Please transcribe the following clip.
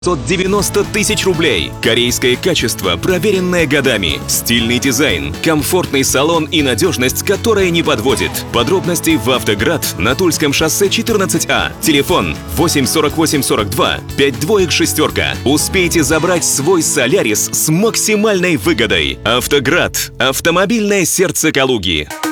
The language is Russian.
90 тысяч рублей. Корейское качество, проверенное годами. Стильный дизайн, комфортный салон и надежность, которая не подводит. Подробности в «Автоград» на Тульском шоссе 14А. Телефон 84842 52 Успейте забрать свой «Солярис» с максимальной выгодой. «Автоград» — автомобильное сердце Калуги.